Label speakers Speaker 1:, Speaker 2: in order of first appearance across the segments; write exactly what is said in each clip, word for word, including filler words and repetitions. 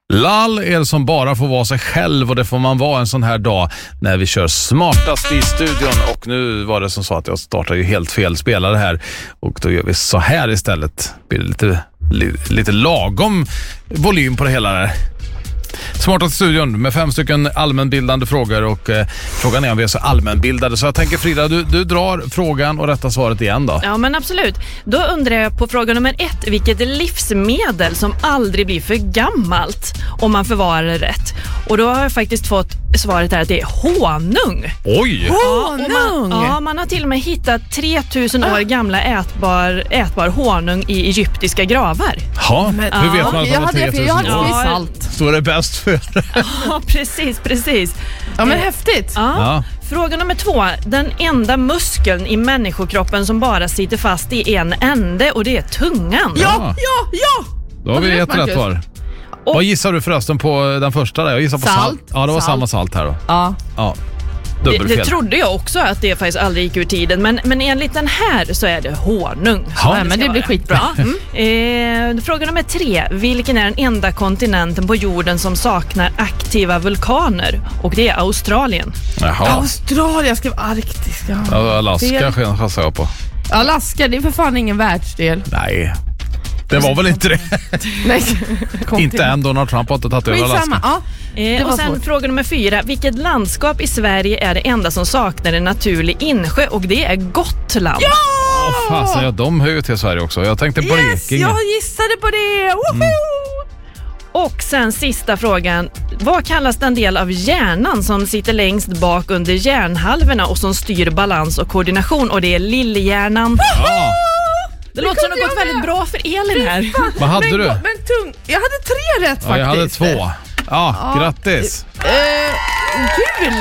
Speaker 1: Lall är det som bara får vara sig själv, och det får man vara en sån här dag när vi kör smartast i studion. Och nu var det som så att jag startar ju helt fel spelare här, och då gör vi så här istället. Blir det lite, lite lagom volym på det hela där. Smartast i studion med fem stycken allmänbildande frågor, och eh, frågan är om vi är så allmänbildade. Så jag tänker, Frida, du, du drar frågan och rätta svaret igen då.
Speaker 2: Ja, men absolut. Då undrar jag på fråga nummer ett, vilket livsmedel som aldrig blir för gammalt om man förvarar det rätt? Och då har jag faktiskt fått svaret här att det är honung.
Speaker 1: Oj!
Speaker 2: Honung! Ja, man, ja, man har till och med hittat tre tusen år gamla ätbar, ätbar honung i egyptiska gravar.
Speaker 1: Ja, men, hur vet man att
Speaker 3: jag
Speaker 1: det är tre tusen
Speaker 3: jag hade
Speaker 1: år?
Speaker 3: ja, salt.
Speaker 1: Står det bäst för?
Speaker 2: Ja, precis, precis.
Speaker 3: Ja, men häftigt.
Speaker 2: Ja.
Speaker 1: Ja.
Speaker 2: Fråga nummer två. Den enda muskeln i människokroppen som bara sitter fast i en ände, och det är tungan.
Speaker 3: Ja, ja, ja!
Speaker 1: Då har vi ett rätt var.
Speaker 2: Och,
Speaker 1: Vad gissar du förresten på den första där? Jag gissar på salt.
Speaker 3: Salt.
Speaker 1: Ja, det var
Speaker 3: Salt.
Speaker 1: samma salt här då.
Speaker 3: Ja.
Speaker 1: Ja.
Speaker 2: det,
Speaker 1: Dubbelfel.
Speaker 2: det trodde jag också att det faktiskt aldrig gick ur tiden. Men, men enligt den här så är det honung.
Speaker 1: Ja,
Speaker 3: Nej, men det blir skitbra.
Speaker 2: Mm. Eh, fråga nummer tre. Vilken är den enda kontinenten på jorden som saknar aktiva vulkaner? Och det är Australien.
Speaker 1: Jaha.
Speaker 3: Australien skrev arktiska.
Speaker 1: Ja, Alaska
Speaker 3: Det-
Speaker 1: chansar jag på.
Speaker 3: Alaska, det är för fan ingen världsdel.
Speaker 1: Nej, det var väl inte det.
Speaker 3: Nej.
Speaker 1: Inte än. Donald Trump har inte tagit över
Speaker 3: Skitsamma.
Speaker 1: Alaska.
Speaker 3: Ja.
Speaker 2: Eh,
Speaker 3: var
Speaker 2: och sen
Speaker 3: svårt.
Speaker 2: fråga nummer fyra. Vilket landskap i Sverige är det enda som saknar en naturlig insjö? Och det är Gotland.
Speaker 3: Ja!
Speaker 1: Åh, fasen, ja, de hör ju till Sverige också. Jag tänkte
Speaker 3: Yes,
Speaker 1: Blekinge.
Speaker 3: jag gissade på det. Woho!
Speaker 2: Och sen sista frågan. Vad kallas den del av hjärnan som sitter längst bak under hjärnhalvorna och som styr balans och koordination? Och det är lillhjärnan.
Speaker 1: Ja.
Speaker 2: Det låter som det har gått
Speaker 3: jag
Speaker 2: väldigt bra för Elin här.
Speaker 1: Vad hade
Speaker 3: men,
Speaker 1: du?
Speaker 3: Men tung. Jag hade tre rätt
Speaker 1: Ja,
Speaker 3: faktiskt.
Speaker 1: jag hade två. Ja, grattis.
Speaker 3: Eh, kul!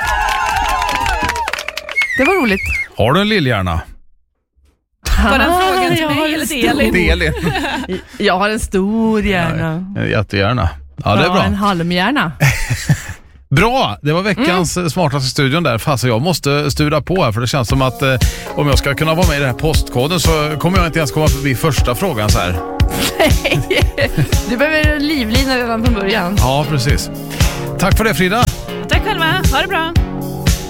Speaker 3: Det var roligt.
Speaker 1: Har du en lillhjärna?
Speaker 2: Var den frågan till
Speaker 3: jag har
Speaker 2: mig
Speaker 3: en
Speaker 2: eller till
Speaker 3: stor-
Speaker 2: Elin?
Speaker 1: Det är Elin.
Speaker 3: Jag har en stor hjärna.
Speaker 1: Jättegärna. Ja, det är
Speaker 3: Jag har
Speaker 1: bra.
Speaker 3: en halmhjärna.
Speaker 1: Bra, det var veckans mm. smartaste studion där. Fast jag måste studera på här, för det känns som att eh, om jag ska kunna vara med i den här postkoden så kommer jag inte ens komma förbi första frågan så här.
Speaker 3: Du behöver en livlina redan från början.
Speaker 1: Ja, precis. Tack för det, Frida.
Speaker 2: Tack själva, ha det bra.